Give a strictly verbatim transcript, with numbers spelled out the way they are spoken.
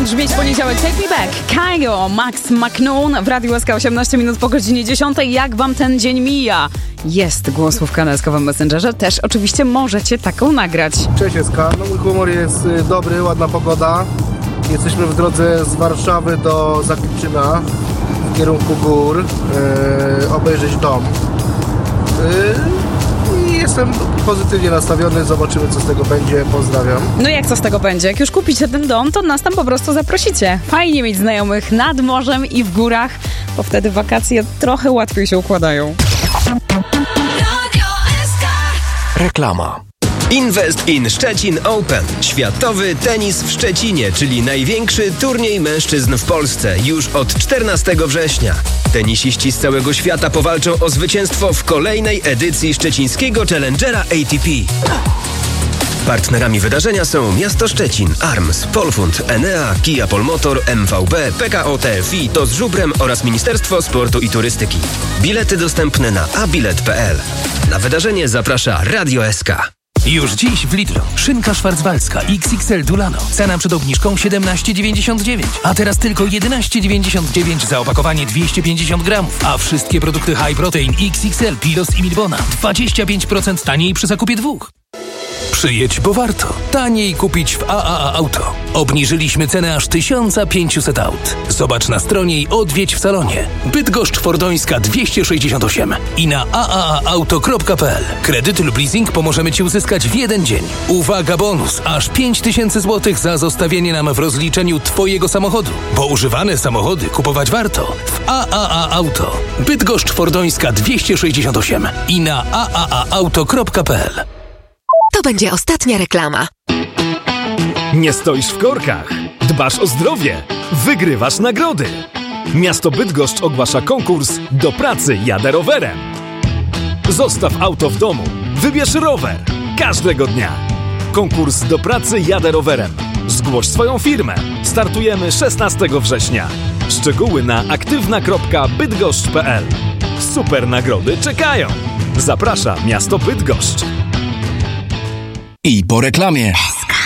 powinien brzmieć poniedziałek. Take Me Back, Kygo, Max McNoon w Radiu S K, osiemnaście minut po godzinie dziesiątej. Jak wam ten dzień mija? Jest głosówka na S K-owym Messengerze. Też oczywiście możecie taką nagrać. Cześć S K, no mój humor jest dobry, ładna pogoda. Jesteśmy w drodze z Warszawy do Zakupczyna w kierunku gór, yy, obejrzeć dom. Yy, Jestem pozytywnie nastawiony, zobaczymy co z tego będzie, pozdrawiam. No jak co z tego będzie? Jak już kupicie ten dom, to nas tam po prostu zaprosicie. Fajnie mieć znajomych nad morzem i w górach, bo wtedy wakacje trochę łatwiej się układają. Reklama. Invest in Szczecin Open. Światowy tenis w Szczecinie, czyli największy turniej mężczyzn w Polsce już od czternastego września. Tenisiści z całego świata powalczą o zwycięstwo w kolejnej edycji szczecińskiego Challengera A T P. Partnerami wydarzenia są Miasto Szczecin, Arms, Polfund, Enea, Kia Polmotor, M V B, P K O T F I, to z Żubrem oraz Ministerstwo Sportu i Turystyki. Bilety dostępne na abilet kropka p l. Na wydarzenie zaprasza Radio S K. Już dziś w Lidlu. Szynka szwarcwaldzka X X L Dulano. Cena przed obniżką siedemnaście dziewięćdziesiąt dziewięć, a teraz tylko jedenaście dziewięćdziesiąt dziewięć za opakowanie dwieście pięćdziesiąt gramów. A wszystkie produkty High Protein X X L, Pilos i Milbona dwadzieścia pięć procent taniej przy zakupie dwóch. Przyjedź, bo warto. Taniej kupić w A A A Auto. Obniżyliśmy cenę aż tysiąc pięćset aut. Zobacz na stronie i odwiedź w salonie. Bydgoszcz Fordońska dwieście sześćdziesiąt osiem i na a a a auto kropka p l. Kredyt lub leasing pomożemy Ci uzyskać w jeden dzień. Uwaga, bonus! Aż pięć tysięcy złotych za zostawienie nam w rozliczeniu Twojego samochodu. Bo używane samochody kupować warto. W A A A Auto. Bydgoszcz Fordońska dwieście sześćdziesiąt osiem i na a a a auto kropka p l. To będzie ostatnia reklama. Nie stoisz w korkach, dbasz o zdrowie, wygrywasz nagrody. Miasto Bydgoszcz ogłasza konkurs Do pracy jadę rowerem. Zostaw auto w domu, wybierz rower każdego dnia. Konkurs Do pracy jadę rowerem. Zgłoś swoją firmę. Startujemy szesnastego września. Szczegóły na aktywna kropka bydgoszcz kropka p l. Super nagrody czekają. Zaprasza Miasto Bydgoszcz. I po reklamie.